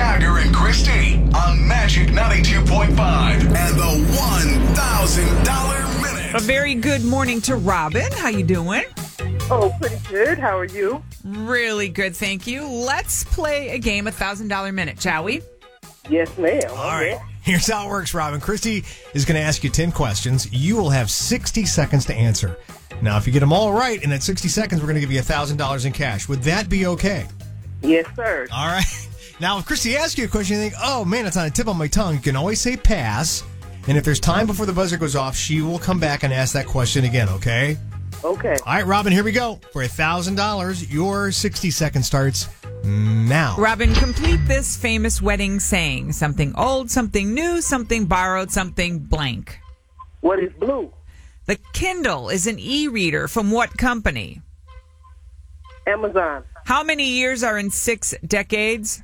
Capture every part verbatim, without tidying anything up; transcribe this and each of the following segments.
Jagger and Christy on Magic ninety-two point five and the one thousand dollars minute. A very good morning to Robin. How you doing? Oh, pretty good. How are you? Really good, thank you. Let's play a game, one thousand dollars minute, shall we? Yes, ma'am. All right. Here's how it works, Robin. Christy is going to ask you ten questions. You will have sixty seconds to answer. Now, if you get them all right in that sixty seconds, we're going to give you one thousand dollars in cash. Would that be okay? Yes, sir. All right. Now, if Christy asks you a question, you think, oh, man, it's on the tip of my tongue, you can always say pass. And if there's time before the buzzer goes off, she will come back and ask that question again, okay? Okay. All right, Robin, here we go. For one thousand dollars, your sixty seconds starts now. Robin, complete this famous wedding saying. Something old, something new, something borrowed, something blank. What is blue? The Kindle is an e-reader from what company? Amazon. How many years are in six decades?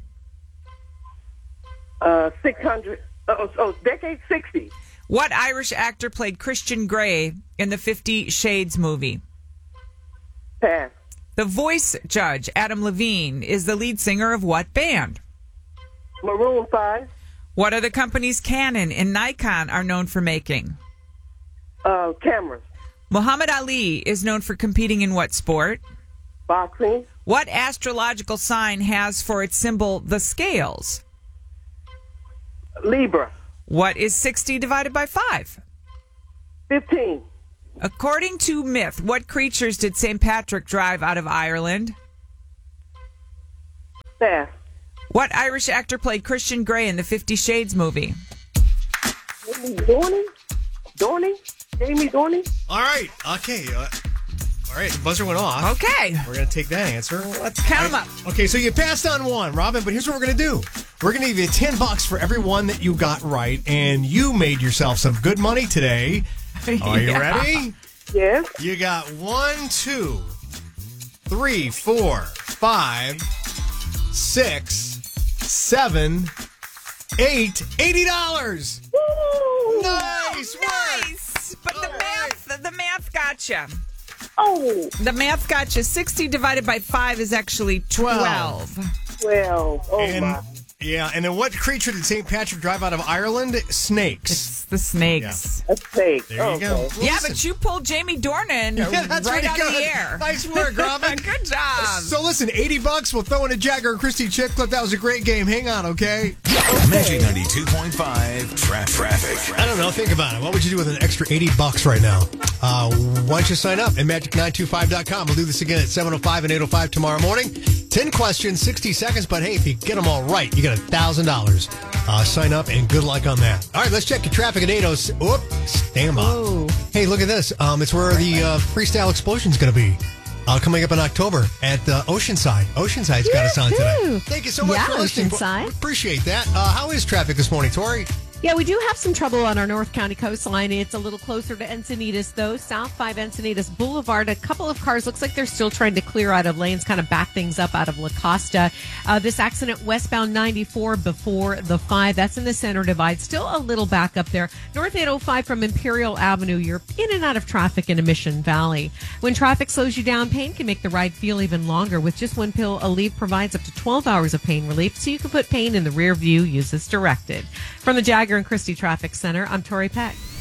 Uh, six hundred. Oh, oh, decade sixty. What Irish actor played Christian Grey in the Fifty Shades movie? Pass. The voice judge, Adam Levine, is the lead singer of what band? Maroon five. What are the companies Canon and Nikon are known for making? Uh, cameras. Muhammad Ali is known for competing in what sport? Boxing. What astrological sign has for its symbol the scales? Libra. What is sixty divided by five? Fifteen. According to myth, what creatures did Saint Patrick drive out of Ireland? Pass. What Irish actor played Christian Grey in the Fifty Shades movie? Jamie Dornan? Dorney? Jamie Dorney? All right. Okay. Uh, all right. The buzzer went off. Okay. We're going to take that answer. Let's count them up. Okay, so you passed on one, Robin, but here's what we're going to do. We're going to give you ten bucks for every one that you got right, and you made yourself some good money today. Are you Yeah. ready? Yes. You got one, two, three, four, five, six, seven, eight, eighty dollars. Woo! Nice work. Nice. But the math, the math got you. Oh, The math got you. sixty divided by five is actually twelve. well. Oh, And, my. yeah, and then what creature did Saint Patrick drive out of Ireland? Snakes. It's the snakes. That's fake. There you okay. go. Yeah, Listen. but you pulled Jamie Dornan Yeah, that's right pretty out of good. the air. Nice work, Robin. Good job. So listen, eighty bucks. We'll throw in a Jagger and Christy chick clip. That was a great game. Hang on, okay? Magic ninety-two point five tra- traffic. I don't know. Think about it. What would you do with an extra eighty bucks right now? Uh, why don't you sign up at magic nine two five dot com? We'll do this again at seven oh five and eight oh five tomorrow morning. ten questions, sixty seconds. But hey, if you get them all right, you get one thousand dollars. Uh, sign up and good luck on that. All right, let's check your traffic at eight oh. Whoop, stand by. Ooh. Hey, look at this. Um, it's where the uh, freestyle explosion is going to be. Uh, coming up in October at uh, Oceanside. Oceanside's got us on today. Thank you so much Yeah, for listening. Oceanside. Appreciate that. Uh, how is traffic this morning, Tori? Yeah, we do have some trouble on our North County coastline. It's a little closer to Encinitas, though. South five Encinitas Boulevard. A couple of cars, looks like they're still trying to clear out of lanes, kind of back things up out of La Costa. Uh, this accident westbound ninety-four before the five. That's in the center divide. Still a little back up there. North eight oh five from Imperial Avenue. You're in and out of traffic in Mission Valley. When traffic slows you down, pain can make the ride feel even longer. With just one pill, Aleve provides up to twelve hours of pain relief, so you can put pain in the rear view. Use as directed. From the Jagger and Christie Traffic Center, I'm Tori Peck.